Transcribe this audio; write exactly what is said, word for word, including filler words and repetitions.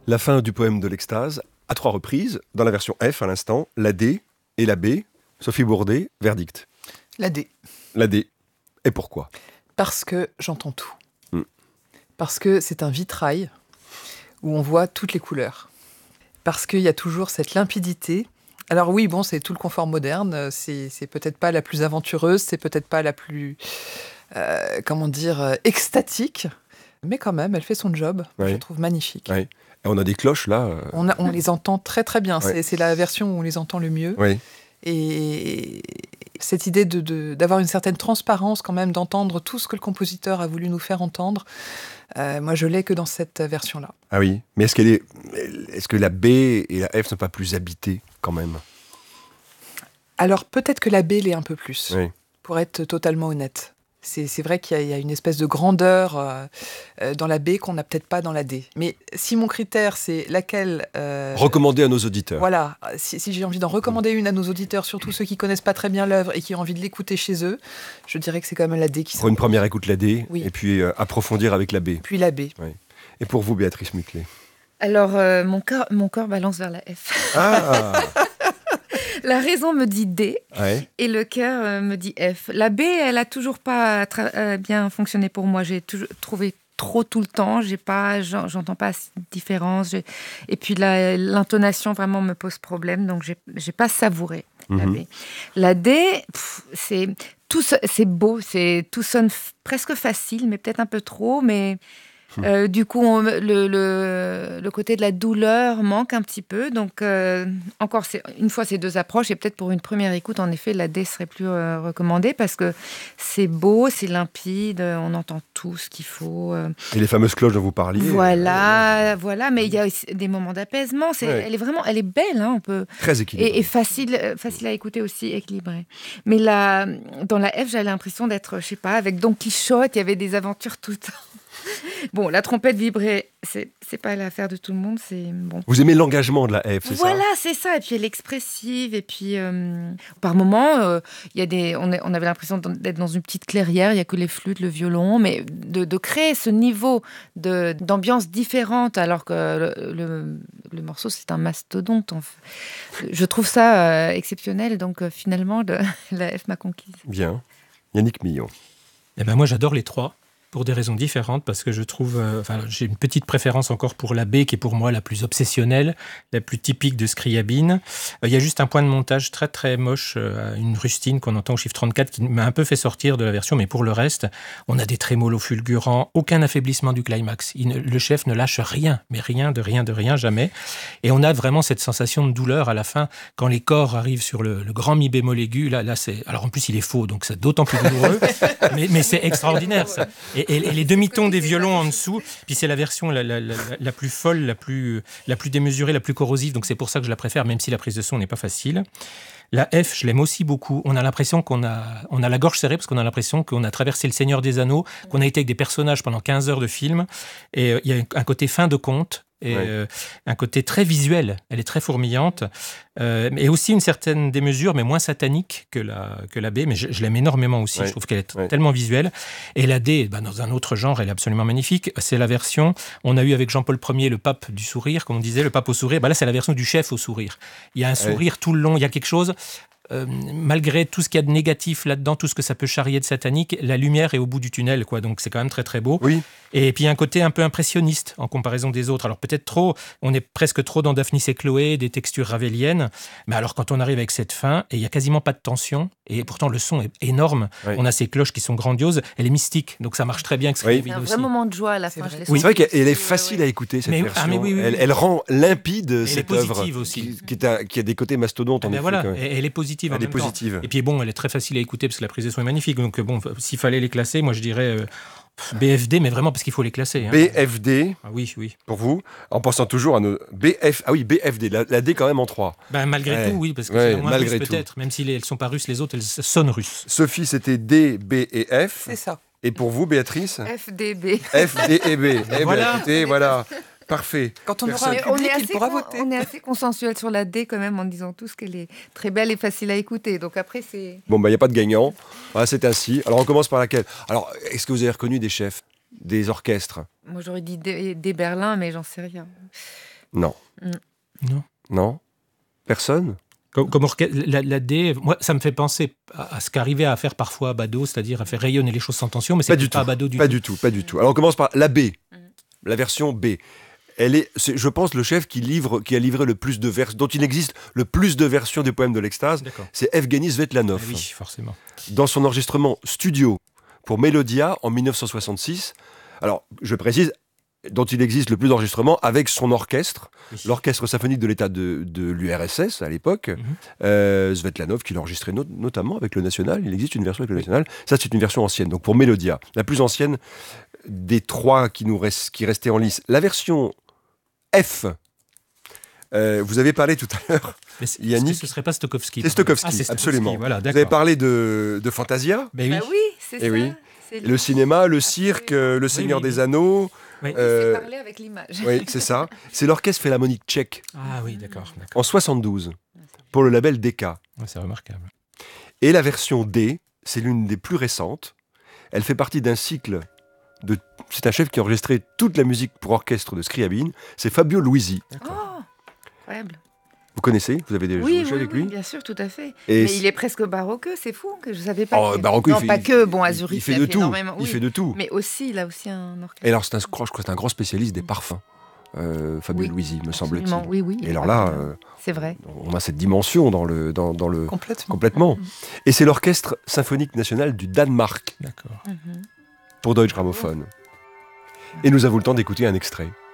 La fin du poème de l'extase, à trois reprises, dans la version F à l'instant, la D et la B. Sophie Bourdet, verdict. La D. La D. Et pourquoi ? Parce que j'entends tout. Mm. Parce que c'est un vitrail où on voit toutes les couleurs. Parce qu'il y a toujours cette limpidité. Alors oui, bon, c'est tout le confort moderne. C'est, c'est peut-être pas la plus aventureuse, c'est peut-être pas la plus, euh, comment dire, euh, extatique. Mais quand même, elle fait son job. Oui. Je la trouve magnifique. Oui. Et on a des cloches là. Euh... On, a, on les entend très très bien. Ouais. C'est, c'est la version où on les entend le mieux. Oui. Et cette idée de, de, d'avoir une certaine transparence quand même, d'entendre tout ce que le compositeur a voulu nous faire entendre, euh, moi je l'ai que dans cette version-là. Ah oui, mais est-ce, qu'elle est, est-ce que la B et la F ne sont pas plus habitées quand même ? Alors peut-être que la B l'est un peu plus, Oui. pour être totalement honnête. C'est, c'est vrai qu'il y a, il y a une espèce de grandeur euh, euh, dans la B qu'on n'a peut-être pas dans la D. Mais si mon critère, c'est laquelle... Euh, Recommander à nos auditeurs. Voilà, si, si j'ai envie d'en recommander une à nos auditeurs, surtout ceux qui ne connaissent pas très bien l'œuvre et qui ont envie de l'écouter chez eux, je dirais que c'est quand même la D qui... Pour une première écoute, la D, oui. Et puis euh, approfondir avec la B. Puis la B. Oui. Et pour vous, Béatrice Muclet ? Alors, euh, mon cœur mon cœur balance vers la F. Ah. La raison me dit D, ouais. Et le cœur euh, me dit F. La B, elle n'a toujours pas tra- euh, bien fonctionné pour moi. J'ai toujours trouvé trop tout le temps. J'ai pas, j'en, j'entends pas assez de différence. J'ai... Et puis la, l'intonation vraiment me pose problème, donc j'ai, j'ai pas savouré la Mm-hmm. B. La D, pff, c'est tout, c'est beau, c'est tout sonne f- presque facile, mais peut-être un peu trop, mais. Euh, du coup, on, le, le, le côté de la douleur manque un petit peu. Donc, euh, encore c'est, une fois ces deux approches, et peut-être pour une première écoute, en effet, la D serait plus euh, recommandée parce que c'est beau, c'est limpide, on entend tout ce qu'il faut. Euh. Et les fameuses cloches dont vous parliez. Voilà, euh, voilà. Mais il y a aussi des moments d'apaisement. C'est, ouais. Elle est vraiment, elle est belle. Hein, on peut, très équilibrée. Et, et facile, facile à écouter aussi, équilibrée. Mais là, dans la F, j'avais l'impression d'être, je sais pas, avec Don Quichotte, il y avait des aventures tout le temps. Bon, la trompette vibrée, c'est, c'est pas l'affaire de tout le monde, c'est bon. Vous aimez l'engagement de la F, c'est voilà, ça ? Voilà, c'est ça. Et puis elle est expressive. Et puis, euh, par moments, euh, y a des, on, est, on avait l'impression d'être dans une petite clairière. Il n'y a que les flûtes, le violon. Mais de, de créer ce niveau de, d'ambiance différente, alors que le, le, le morceau, c'est un mastodonte. En fait. Je trouve ça euh, exceptionnel. Donc, euh, finalement, le, la F m'a conquise. Bien. Yannick Millon. Eh ben, moi, j'adore les trois. Pour des raisons différentes, parce que je trouve... Euh, enfin, j'ai une petite préférence encore pour la B, qui est pour moi la plus obsessionnelle, la plus typique de Scriabine. Il euh, y a juste un point de montage très très moche, euh, une rustine qu'on entend au chiffre trente-quatre, qui m'a un peu fait sortir de la version, mais pour le reste, on a des trémolos fulgurants, aucun affaiblissement du climax. Il ne, le chef ne lâche rien, mais rien de rien de rien, jamais. Et on a vraiment cette sensation de douleur à la fin, quand les corps arrivent sur le, le grand mi bémol aigu. Là, là, c'est... Alors en plus, il est faux, donc c'est d'autant plus douloureux, mais, mais c'est extraordinaire, ça. Et, et, et les demi-tons des violons en dessous, puis c'est la version la, la, la, la plus folle, la plus, la plus démesurée, la plus corrosive, donc c'est pour ça que je la préfère, même si la prise de son n'est pas facile. La F, je l'aime aussi beaucoup. On a l'impression qu'on a, on a la gorge serrée parce qu'on a l'impression qu'on a traversé le Seigneur des Anneaux, qu'on a été avec des personnages pendant quinze heures de film, et il euh, y a un côté fin de conte, et ouais. euh, un côté très visuel. Elle est très fourmillante, euh, et aussi une certaine démesure, mais moins satanique que la, que la B, mais je, je l'aime énormément aussi. Ouais. Je trouve qu'elle est ouais. tellement visuelle. Et la D, bah, dans un autre genre, elle est absolument magnifique. C'est la version, on a eu avec Jean-Paul Ier le pape du sourire, comme on disait, le pape au sourire. Bah là, c'est la version du chef au sourire. Il y a un sourire ouais. tout le long, il y a quelque chose... Euh, malgré tout ce qu'il y a de négatif là-dedans, tout ce que ça peut charrier de satanique, la lumière est au bout du tunnel, quoi. Donc c'est quand même très très beau. Oui. Et puis il y a un côté un peu impressionniste en comparaison des autres. Alors peut-être trop, on est presque trop dans Daphnis et Chloé, des textures ravéliennes. Mais alors quand on arrive avec cette fin, et il n'y a quasiment pas de tension, et pourtant le son est énorme. Oui. On a ces cloches qui sont grandioses, elle est mystique, donc ça marche très bien avec oui. C'est un vrai moment de joie à la c'est fin. Vrai. Oui. C'est vrai qu'elle est facile à écouter cette mais, version. Ah, mais oui, oui, elle, oui. elle rend limpide elle cette œuvre aussi. Qui, qui, a, qui a des côtés mastodontes. Ah en ben effet, voilà, elle est positive. Elle en est même positive. Temps. Et puis bon, elle est très facile à écouter parce que la prise de son est magnifique. Donc bon, s'il fallait les classer, moi je dirais euh, B F D, mais vraiment parce qu'il faut les classer. Hein. B F D. Ah oui, oui. Pour vous, en pensant toujours à nos B F. Ah oui, B F D. La, la D quand même en trois. Ben malgré ouais. tout, oui, parce que ouais, c'est la moins malgré russe peut-être. Même si les, elles sont pas russes, les autres elles sonnent russes. Sophie, c'était D, B et F. C'est ça. Et pour vous, Béatrice ? F D B. F D et B. Eh ben, voilà. Écoutez, voilà. Parfait. Quand on aura un public, on est il pourra con, voter. On est assez consensuel sur la D quand même en disant tous qu'elle est très belle et facile à écouter. Donc après, c'est... Bon, bah, il n'y a pas de gagnant. Ah, c'est ainsi. Alors, on commence par laquelle ? Alors, est-ce que vous avez reconnu des chefs ? Des orchestres ? Moi, j'aurais dit des, des Berlin, mais j'en sais rien. Non. Mm. Non. Non. Personne. Comme, comme orchestre, la, la D, moi, ça me fait penser à, à ce qu'arrivait à faire parfois Bado, c'est-à-dire à faire rayonner les choses sans tension, mais c'est Pas du pas tout. Bado du pas tout. du tout. Pas du tout. Alors on commence par la B, la version B. Elle est, c'est, je pense, le chef qui livre, qui a livré le plus de vers, dont il existe le plus de versions des poèmes de l'extase. D'accord. C'est Evgeny Svetlanov. Ah oui, forcément. Dans son enregistrement studio pour Melodia en mille neuf cent soixante-six. Alors, je précise, dont il existe le plus d'enregistrements avec son orchestre, Oui. l'orchestre symphonique de l'État de, de l'U R S S à l'époque, Mhm. euh, Svetlanov, qui l'a enregistré no- notamment avec le National. Il existe une version avec le National. Ça, c'est une version ancienne, donc pour Melodia. La plus ancienne des trois qui, nous rest- qui restaient en lice. La version F, euh, vous avez parlé tout à l'heure, Mais c'est- Yannick- est-ce que ce serait pas Stokowski c'est pardon. Stokowski, Ah, c'est Stokowski, absolument. Voilà, vous avez d'accord. parlé de, de Fantasia, Mais oui. Bah oui, c'est Eh ça. oui. C'est le cinéma, le cirque, euh, le Seigneur oui, des oui. Anneaux. Oui. euh, C'est parler avec l'image. oui, c'est ça. C'est l'orchestre philharmonique tchèque Ah oui, d'accord. d'accord. en soixante-douze pour le label Decca. Ouais, c'est remarquable. Et la version D, c'est l'une des plus récentes. Elle fait partie d'un cycle de. C'est un chef qui a enregistré toute la musique pour orchestre de Scriabine. C'est Fabio Luisi. Oh, incroyable. Vous connaissez? Vous avez déjà Oui, joué oui, avec oui, lui? bien sûr, tout à fait. Et Mais c'est- il est presque baroqueux, c'est fou, que je ne savais pas. Oh, que- baroque, il non, fait- pas il- que. Bon, à Zurich, il fait a de tout. énormément. Il oui. fait de tout. Mais aussi, il a aussi un orchestre. Et alors, c'est un, je crois que c'est un grand spécialiste des parfums, euh, Fabio Oui, Luisi, me semble-t-il. Absolument, oui, oui. Et alors là, euh, c'est vrai. on a cette dimension dans le, dans, dans le Complètement. complètement. Et c'est l'orchestre symphonique national du Danemark D'accord. Mhm. pour Deutsche Grammophon. Et nous avons le temps d'écouter un extrait.